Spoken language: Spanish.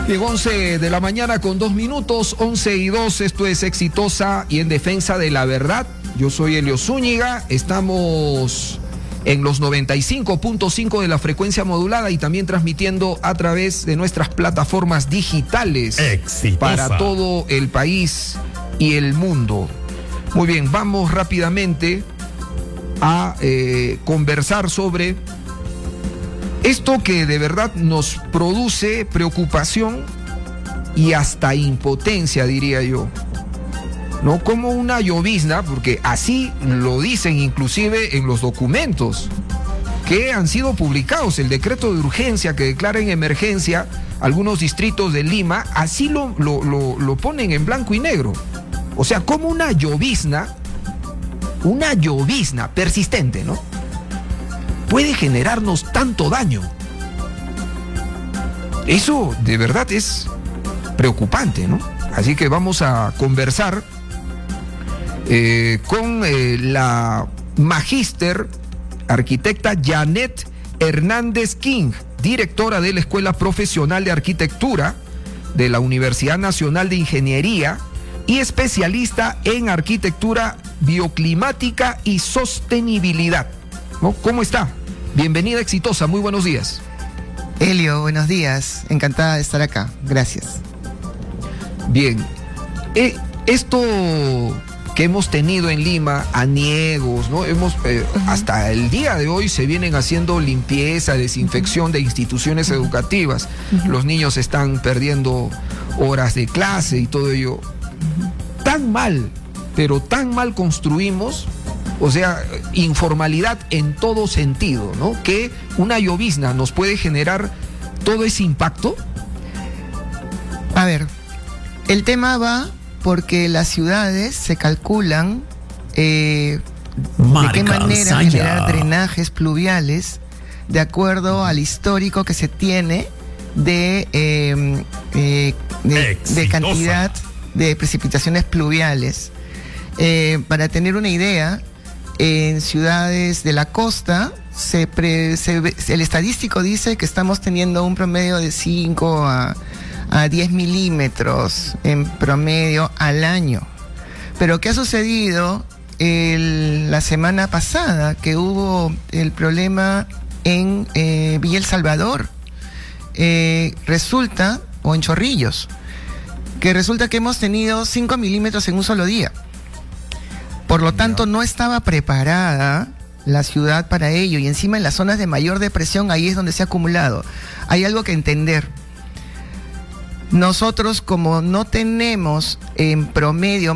Bien, 11 de la mañana con 2 minutos, 11:02, esto es Exitosa y en defensa de la verdad. Yo soy Elio Zúñiga, estamos en los 95.5 de la frecuencia modulada y también transmitiendo a través de nuestras plataformas digitales. Exitosa. Para todo el país y el mundo. Muy bien, vamos rápidamente a conversar sobre esto que de verdad nos produce preocupación y hasta impotencia, diría yo, ¿no? Como una llovizna, porque así lo dicen inclusive en los documentos que han sido publicados, el decreto de urgencia que declara en emergencia algunos distritos de Lima, así lo ponen en blanco y negro. O sea, como una llovizna persistente, ¿no?, puede generarnos tanto daño. Eso de verdad es preocupante, ¿no? Así que vamos a conversar con la magíster arquitecta Janet Hernández King, directora de la Escuela Profesional de Arquitectura de la Universidad Nacional de Ingeniería y especialista en arquitectura bioclimática y sostenibilidad, ¿no? ¿Cómo está? Bienvenida, Exitosa, muy buenos días. Elio, buenos días, encantada de estar acá, gracias. Bien, esto que hemos tenido en Lima, aniegos, ¿no? Hasta el día de hoy se vienen haciendo limpieza, desinfección de instituciones educativas. Los niños están perdiendo horas de clase y todo ello. Tan mal, pero tan mal construimos. O sea, informalidad en todo sentido, ¿no? Que una llovizna nos puede generar todo ese impacto. A ver, el tema va porque las ciudades se calculan de qué manera generar drenajes pluviales de acuerdo al histórico que se tiene de cantidad de precipitaciones pluviales. Para tener una idea, en ciudades de la costa, el estadístico dice que estamos teniendo un promedio de 5 a 10 milímetros en promedio al año. Pero ¿qué ha sucedido la semana pasada? Que hubo el problema en Villa El Salvador. O en Chorrillos. Que resulta que hemos tenido 5 milímetros en un solo día. Por lo tanto, no estaba preparada la ciudad para ello. Y encima en las zonas de mayor depresión, ahí es donde se ha acumulado. Hay algo que entender. Nosotros, como no tenemos en promedio